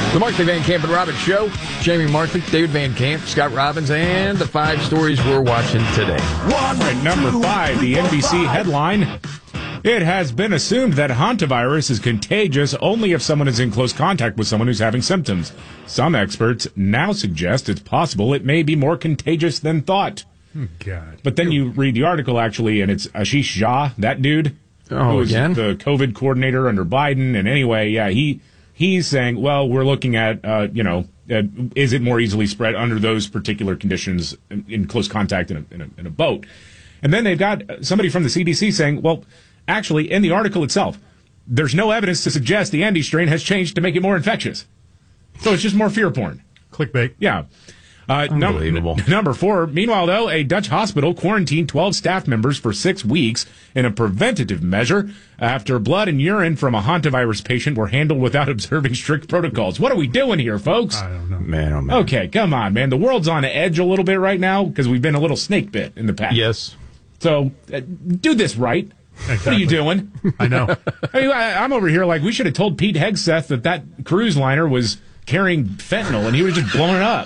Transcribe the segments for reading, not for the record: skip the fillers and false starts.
The Markley, Van Camp, and Robbins Show. Jamie Markley, David Van Camp, Scott Robbins, and the 5 stories we're watching today. At number 5, the NBC headline. It has been assumed that hantavirus is contagious only if someone is in close contact with someone who's having symptoms. Some experts now suggest it's possible it may be more contagious than thought. God. But then you read the article, actually, and it's Ashish Jha, that dude. Oh, who is again? the COVID coordinator under Biden. And anyway, yeah, he's saying, well, we're looking at, is it more easily spread under those particular conditions in close contact in a boat? And then they've got somebody from the CDC saying, well, actually, in the article itself, there's no evidence to suggest the Andes strain has changed to make it more infectious. So it's just more fear porn. Clickbait. Yeah. Unbelievable. Number 4, meanwhile, though, a Dutch hospital quarantined 12 staff members for 6 weeks in a preventative measure after blood and urine from a hantavirus patient were handled without observing strict protocols. What are we doing here, folks? I don't know. Man, oh man. Okay, come on, man. The world's on edge a little bit right now because we've been a little snake bit in the past. Yes. So do this right. Exactly. What are you doing? I know. I mean, I'm over here like we should have told Pete Hegseth that cruise liner was carrying fentanyl and he was just blowing it up.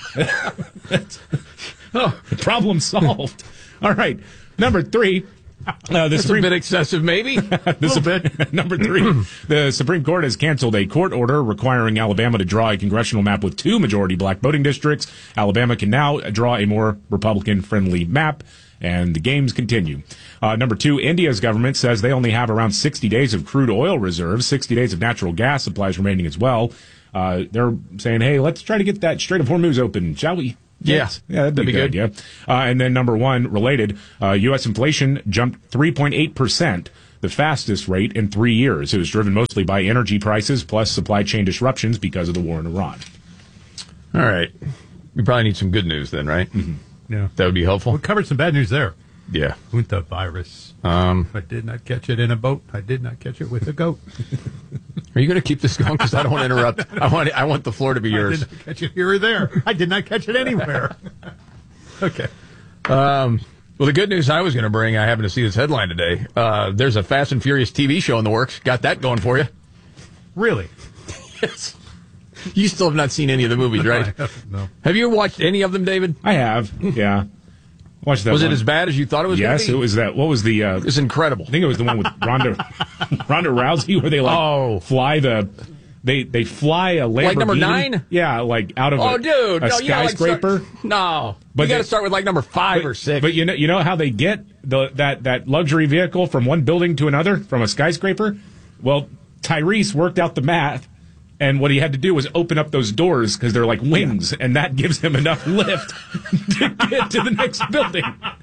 Problem solved. All right. Number 3. That's a bit excessive, maybe. Number 3. The Supreme Court has canceled a court order requiring Alabama to draw a congressional map with 2 majority black voting districts. Alabama can now draw a more Republican-friendly map, and the games continue. Number 2, India's government says they only have around 60 days of crude oil reserves, 60 days of natural gas supplies remaining as well. They're saying, hey, let's try to get that Strait of Hormuz open, shall we? Yeah, that'd be good. Yeah. And then number 1, related, U.S. inflation jumped 3.8%, the fastest rate in 3 years. It was driven mostly by energy prices plus supply chain disruptions because of the war in Iran. All right. We probably need some good news then, right? Mm-hmm. Yeah. That would be helpful. We covered some bad news there. Yeah. Hantavirus. I did not catch it in a boat. I did not catch it with a goat. Are you going to keep this going? Because I don't want to interrupt. I want the floor to be yours. I did not catch it here or there. I did not catch it anywhere. Okay. Well, the good news I was going to bring, I happened to see this headline today. There's a Fast and Furious TV show in the works. Got that going for you. Really? Yes. You still have not seen any of the movies, right? No. Have you watched any of them, David? I have, yeah. Watched that. Was one. it as bad as you thought it was? Yes, gonna be? it was that. What was the? It's incredible. I think it was the one with Ronda Rousey, where they fly the. They fly a Lamborghini. Like number 9? Yeah, like out of a skyscraper. But you got to start with like number 5 or 6. But you know how they get that luxury vehicle from one building to another from a skyscraper? Well, Tyrese worked out the math. And what he had to do was open up those doors because they're like wings, and that gives him enough lift to get to the next building.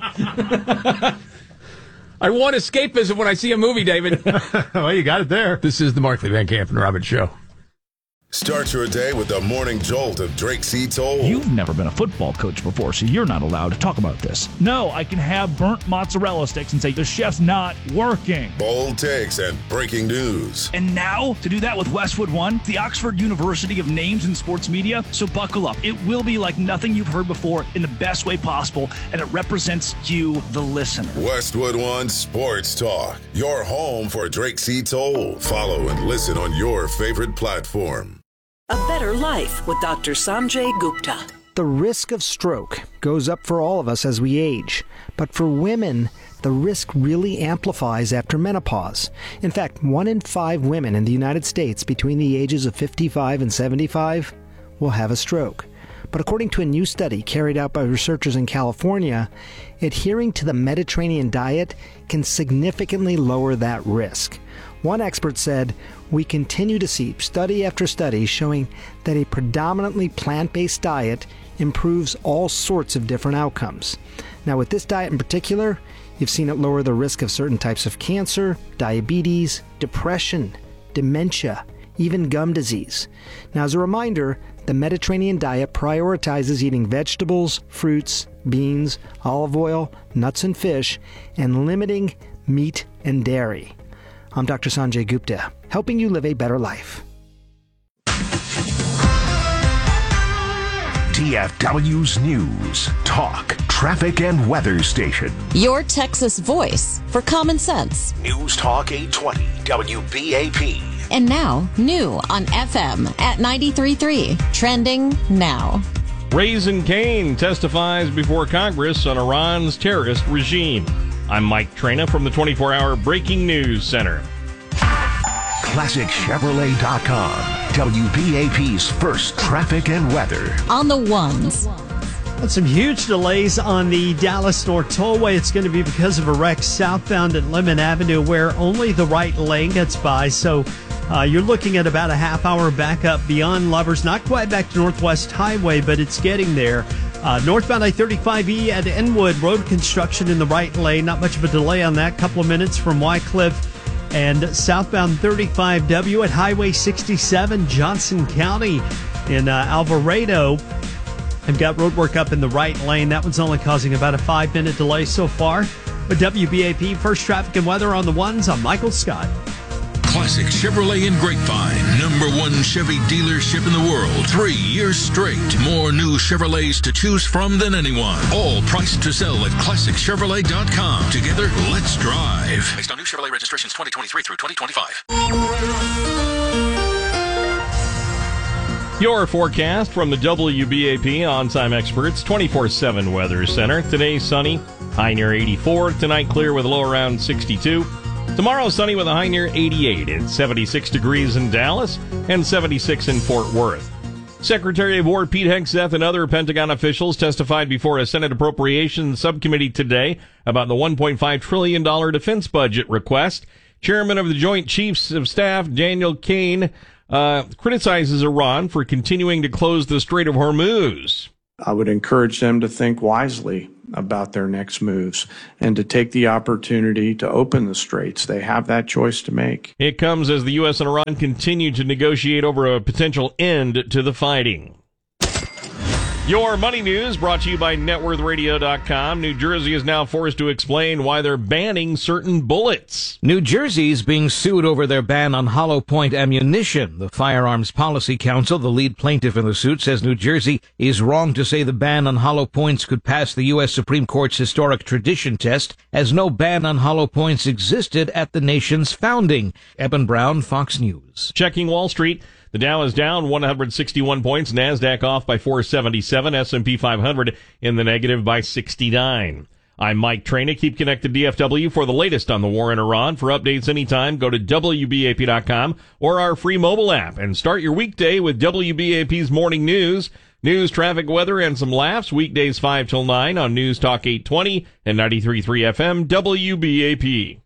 I want escapism when I see a movie, David. Well, you got it there. This is the Markley, Van Camp, and Robbins Show. Start your day with the morning jolt of Drake C. Toll. You've never been a football coach before, so you're not allowed to talk about this. No, I can have burnt mozzarella sticks and say, the chef's not working. Bold takes and breaking news. And now, to do that with Westwood One, the Oxford University of Names in Sports Media, so buckle up. It will be like nothing you've heard before in the best way possible, and it represents you, the listener. Westwood One Sports Talk, your home for Drake C. Toll. Follow and listen on your favorite platform. A better life with Dr. Sanjay Gupta. The risk of stroke goes up for all of us as we age, but for women, the risk really amplifies after menopause. In fact, 1 in 5 women in the United States between the ages of 55 and 75 will have a stroke. But according to a new study carried out by researchers in California, adhering to the Mediterranean diet can significantly lower that risk. One expert said, "We continue to see study after study showing that a predominantly plant-based diet improves all sorts of different outcomes." Now, with this diet in particular, you've seen it lower the risk of certain types of cancer, diabetes, depression, dementia, even gum disease. Now, as a reminder, the Mediterranean diet prioritizes eating vegetables, fruits, beans, olive oil, nuts and fish, and limiting meat and dairy. I'm Dr. Sanjay Gupta, helping you live a better life. TFW's News, Talk, Traffic, and Weather Station. Your Texas voice for common sense. News Talk 820, WBAP. And now, new on FM at 93.3. Trending now. Raising Cane testifies before Congress on Iran's terrorist regime. I'm Mike Trena from the 24-hour Breaking News Center. ClassicChevrolet.com. WBAP's first traffic and weather. On the ones. Some huge delays on the Dallas North Tollway. It's going to be because of a wreck southbound at Lemon Avenue where only the right lane gets by. So you're looking at about a half-hour backup beyond Lovers. Not quite back to Northwest Highway, but it's getting there. Northbound I-35E at Enwood, road construction in the right lane. Not much of a delay on that. Couple of minutes from Wycliffe. And southbound 35W at Highway 67, Johnson County in Alvarado. I've got road work up in the right lane. That one's only causing about a 5-minute delay so far. With WBAP, first traffic and weather on the ones, I'm Michael Scott. Classic Chevrolet in Grapevine, #1 Chevy dealership in the world, 3 years straight. More new Chevrolets to choose from than anyone. All priced to sell at ClassicChevrolet.com. Together, let's drive. Based on new Chevrolet registrations 2023 through 2025. Your forecast from the WBAP On-Time Experts 24/7 Weather Center. Today, sunny, high near 84. Tonight, clear with a low around 62. Tomorrow, sunny with a high near 88. It's 76 degrees in Dallas and 76 in Fort Worth. Secretary of War Pete Hegseth and other Pentagon officials testified before a Senate Appropriations Subcommittee today about the $1.5 trillion defense budget request. Chairman of the Joint Chiefs of Staff, Daniel Kane, criticizes Iran for continuing to close the Strait of Hormuz. I would encourage them to think wisely about their next moves and to take the opportunity to open the straits. They have that choice to make. It comes as the U.S. and Iran continue to negotiate over a potential end to the fighting. Your money news brought to you by NetWorthRadio.com. New Jersey is now forced to explain why they're banning certain bullets. New Jersey's being sued over their ban on hollow point ammunition. The Firearms Policy Council, the lead plaintiff in the suit, says New Jersey is wrong to say the ban on hollow points could pass the U.S. Supreme Court's historic tradition test, as no ban on hollow points existed at the nation's founding. Eben Brown, Fox News. Checking Wall Street. The Dow is down 161 points, NASDAQ off by 477, S&P 500 in the negative by 69. I'm Mike Trena. Keep connected DFW for the latest on the war in Iran. For updates anytime, go to WBAP.com or our free mobile app and start your weekday with WBAP's morning news. News, traffic, weather, and some laughs. Weekdays 5 till 9 on News Talk 820 and 93.3 FM WBAP.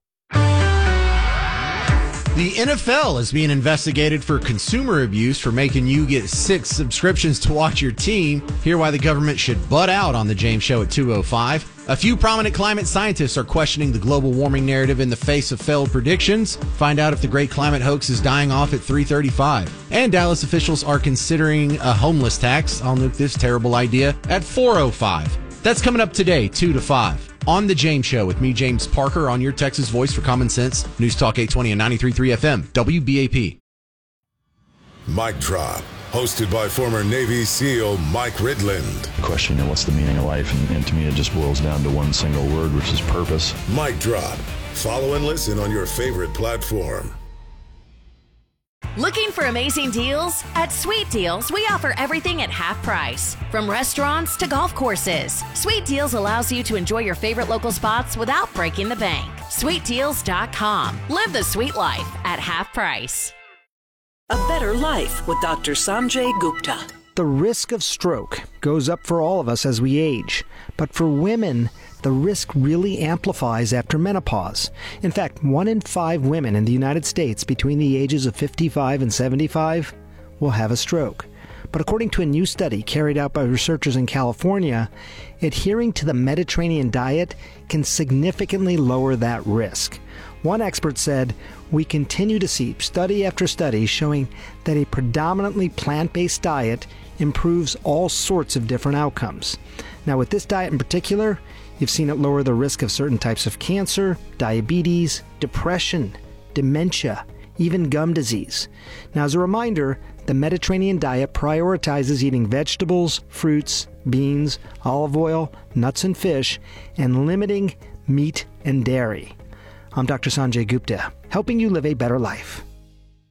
The NFL is being investigated for consumer abuse for making you get 6 subscriptions to watch your team. Hear why the government should butt out on The James Show at 2:05. A few prominent climate scientists are questioning the global warming narrative in the face of failed predictions. Find out if the great climate hoax is dying off at 3:35. And Dallas officials are considering a homeless tax. I'll nuke this terrible idea at 4:05. That's coming up today, 2 to 5. On The James Show with me, James Parker, on your Texas voice for common sense. News Talk 820 and 93.3 FM, WBAP. Mic Drop, hosted by former Navy SEAL Mike Ridland. Question, what's the meaning of life? And to me, it just boils down to one single word, which is purpose. Mic Drop. Follow and listen on your favorite platform. Looking for amazing deals? At Sweet Deals, we offer everything at half price. From restaurants to golf courses, Sweet Deals allows you to enjoy your favorite local spots without breaking the bank. SweetDeals.com. Live the sweet life at half price. A better life with Dr. Sanjay Gupta. The risk of stroke goes up for all of us as we age, but for women, the risk really amplifies after menopause. In fact, 1 in 5 women in the United States between the ages of 55 and 75 will have a stroke. But according to a new study carried out by researchers in California, adhering to the Mediterranean diet can significantly lower that risk. One expert said, "We continue to see study after study showing that a predominantly plant-based diet improves all sorts of different outcomes." Now, with this diet in particular, you've seen it lower the risk of certain types of cancer, diabetes, depression, dementia, even gum disease. Now, as a reminder, the Mediterranean diet prioritizes eating vegetables, fruits, beans, olive oil, nuts and fish, and limiting meat and dairy. I'm Dr. Sanjay Gupta, helping you live a better life.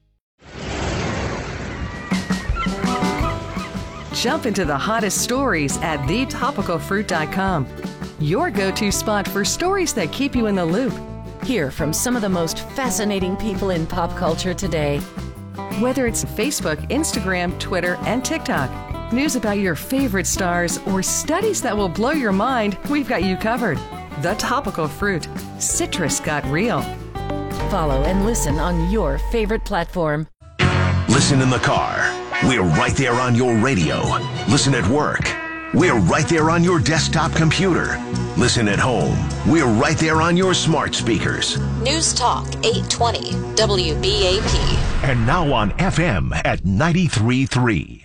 Jump into the hottest stories at thetopicalfruit.com. Your go-to spot for stories that keep you in the loop. Hear from some of the most fascinating people in pop culture today. Whether it's Facebook, Instagram, Twitter, and TikTok, news about your favorite stars, or studies that will blow your mind, we've got you covered. The Topical Fruit. Citrus got real. Follow and listen on your favorite platform. Listen in the car. We're right there on your radio. Listen at work. We're right there on your desktop computer. Listen at home. We're right there on your smart speakers. News Talk 820 WBAP. And now on FM at 93.3.